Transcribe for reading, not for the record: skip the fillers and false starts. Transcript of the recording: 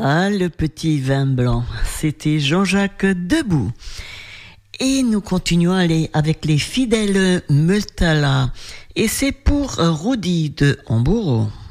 Ah, le petit vin blanc, c'était Jean-Jacques Debout. Et nous continuons à aller avec les fidèles Meutala. Et c'est pour Rodi de Hambourg.